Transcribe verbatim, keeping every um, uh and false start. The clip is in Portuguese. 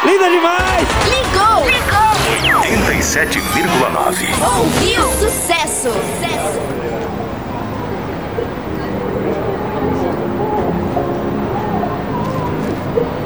Linda demais! Ligou! Ligou! oitenta e sete vírgula nove. Ouvi!